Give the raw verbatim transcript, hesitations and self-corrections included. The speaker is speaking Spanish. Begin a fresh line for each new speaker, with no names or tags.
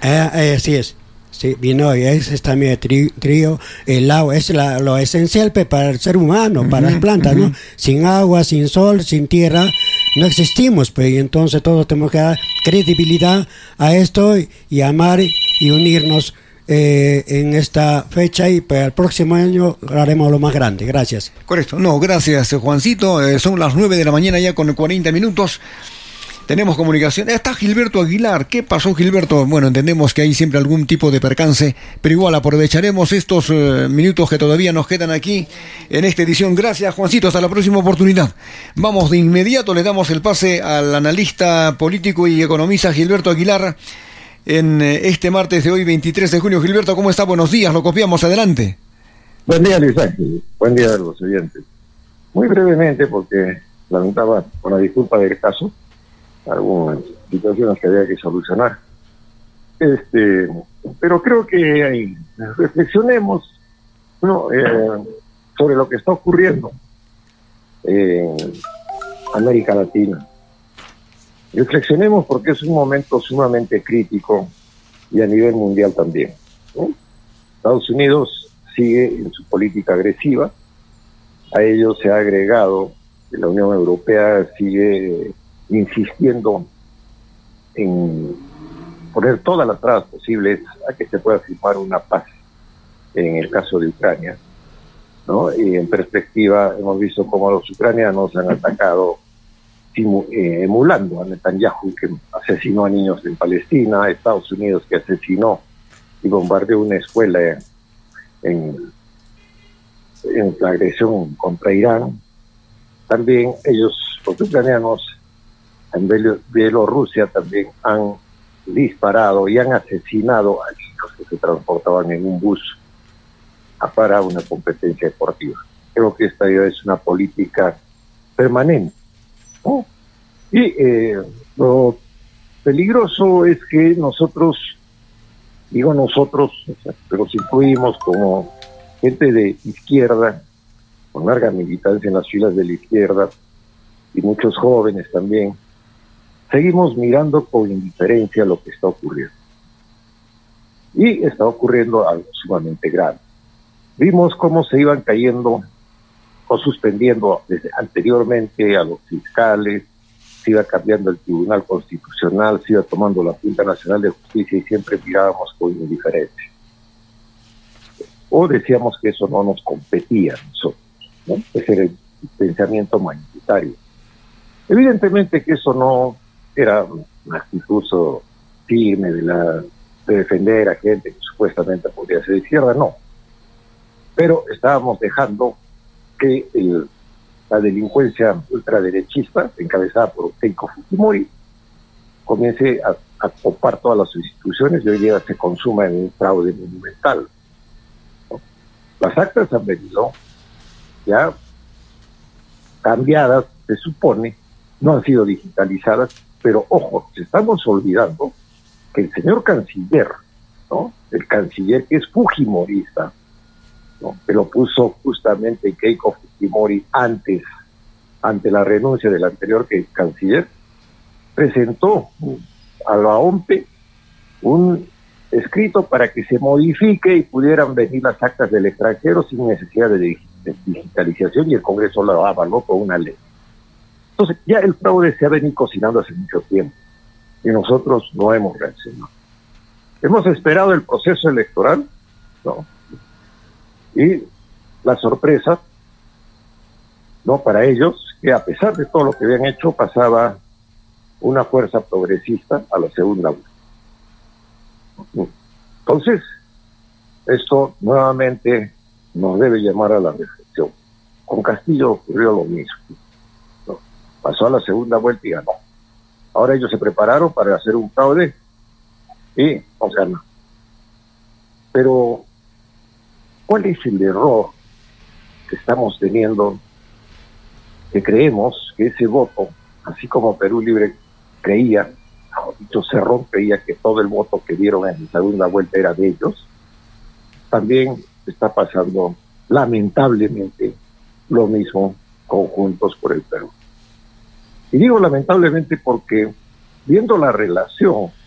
Eh, eh, así es. Sí, vino, y ese es también el tri, trío, el agua, es la, lo esencial pe, para el ser humano, uh-huh, para las plantas, uh-huh. ¿no? Sin agua, sin sol, sin tierra, no existimos, pues, y entonces todos tenemos que dar credibilidad a esto y, y amar y unirnos eh, en esta fecha, y para el próximo año haremos lo más grande. Gracias.
Correcto. No, gracias, Juancito. Eh, son las nueve de la mañana ya con cuarenta minutos. Tenemos comunicación. Está Gilberto Aguilar. ¿Qué pasó, Gilberto? Bueno, entendemos que hay siempre algún tipo de percance, pero igual aprovecharemos estos eh, minutos que todavía nos quedan aquí en esta edición. Gracias, Juancito. Hasta la próxima oportunidad. Vamos de inmediato, le damos el pase al analista político y economista Gilberto Aguilar en eh, este martes de hoy, veintitrés de junio. Gilberto, ¿cómo está? Buenos días. Lo copiamos. Adelante.
Buen día, Luis Ángel. Buen día a los oyentes. Muy brevemente, porque lamentaba, con la disculpa del caso, algunas situaciones que había que solucionar. Este, pero creo que hay, reflexionemos ¿no? eh, sobre lo que está ocurriendo en América Latina. Reflexionemos porque es un momento sumamente crítico y a nivel mundial también, ¿no? Estados Unidos sigue en su política agresiva, a ello se ha agregado que la Unión Europea sigue insistiendo en poner todas las trabas posibles a que se pueda firmar una paz en el caso de Ucrania, ¿no? Y en perspectiva hemos visto cómo los ucranianos han atacado simu, eh, emulando a Netanyahu, que asesinó a niños en Palestina, a Estados Unidos, que asesinó y bombardeó una escuela en, en, en la agresión contra Irán. También ellos, los ucranianos, en Bielorrusia también han disparado y han asesinado a niños que se transportaban en un bus para una competencia deportiva. Creo que esta ya es una política permanente, ¿no? Y eh, lo peligroso es que nosotros, digo nosotros, pero nos incluimos como gente de izquierda, con larga militancia en las filas de la izquierda, y muchos jóvenes también, seguimos mirando con indiferencia lo que está ocurriendo. Y está ocurriendo algo sumamente grave. Vimos cómo se iban cayendo o suspendiendo desde anteriormente a los fiscales, se iba cambiando el Tribunal Constitucional, se iba tomando la Junta Nacional de Justicia y siempre mirábamos con indiferencia. O decíamos que eso no nos competía a nosotros, ¿no? Ese era el pensamiento mayoritario. Evidentemente que eso no era una actitud firme de, la, de defender a gente que supuestamente podría ser de izquierda, no. Pero estábamos dejando que el, la delincuencia ultraderechista, encabezada por Keiko Fujimori, comience a, a copar todas las instituciones y hoy día se consuma en un fraude monumental, ¿no? Las actas han venido ya cambiadas, se supone, no han sido digitalizadas, pero ojo, estamos olvidando que el señor canciller, ¿no? El canciller que es fujimorista, ¿no? Que lo puso justamente Keiko Fujimori antes, ante la renuncia del anterior que canciller, presentó a la O M P E un escrito para que se modifique y pudieran venir las actas del extranjero sin necesidad de digitalización, y el Congreso lo avaló con una ley. Entonces, ya el fraude se ha venido cocinando hace mucho tiempo y nosotros no hemos reaccionado. Hemos esperado el proceso electoral, ¿no? Y la sorpresa, ¿no? Para ellos, que a pesar de todo lo que habían hecho, pasaba una fuerza progresista a la segunda vuelta. Entonces, esto nuevamente nos debe llamar a la reflexión. Con Castillo ocurrió lo mismo, ¿no? Pasó a la segunda vuelta y ganó. Ahora ellos se prepararon para hacer un fraude y nos ganó. Pero, ¿cuál es el error que estamos teniendo? Que creemos que ese voto, así como Perú Libre creía, o dicho Cerrón creía que todo el voto que dieron en la segunda vuelta era de ellos, también está pasando lamentablemente lo mismo con Juntos por el Perú. Y digo lamentablemente porque, viendo la relación